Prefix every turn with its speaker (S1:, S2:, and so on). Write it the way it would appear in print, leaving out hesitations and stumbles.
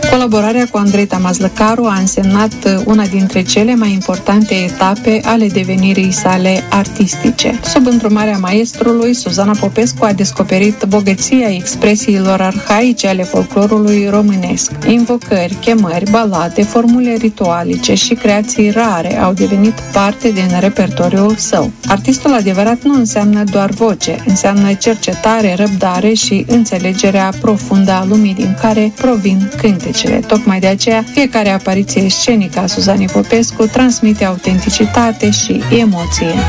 S1: Colaborarea cu Andrei Tamazlăcaru a însemnat una dintre cele mai importante etape ale devenirii sale artistice. Sub îndrumarea maestrului, Suzana Popescu a descoperit bogăția expresiilor arhaice ale folclorului românesc. Invocări, chemări, balade, formule ritualice și creații rare au devenit parte din repertoriul său. Artistul adevărat nu înseamnă doar voce, înseamnă cercetare, răbdare și înțelegerea profundă a lumii din care provin cântecele. Tocmai de aceea, fiecare apariție scenică a Suzanei Popescu transmite autenticitate și emoție.